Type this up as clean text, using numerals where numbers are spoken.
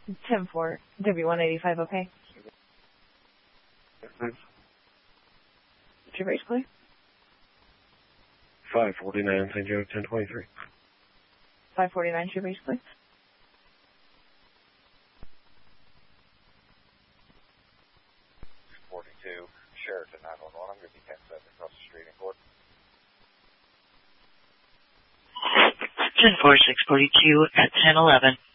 10-4, W185, okay? Your base, please. 549, St. Joe, 1023. 549, your base, please. Sheraton 911. I'm going to be 10-7 across the street in court. 10-4, 642 at 1011.